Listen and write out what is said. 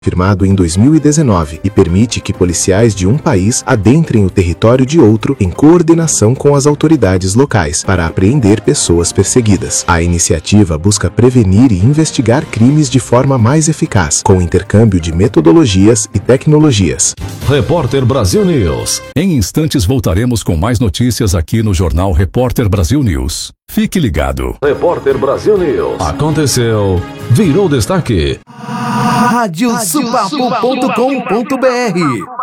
firmado em 2019, e permite que policiais de um país adentrem o território de outro em coordenação com as autoridades locais para apreender pessoas perseguidas. A iniciativa busca prevenir e investigar crimes de forma mais eficaz, com intercâmbio de metodologias e tecnologias. Repórter Brasil News. Em instantes voltaremos com mais notícias aqui no Jornal Repórter Brasil News. Fique ligado. Repórter Brasil News. Aconteceu, virou destaque. Radiosupapo.com.br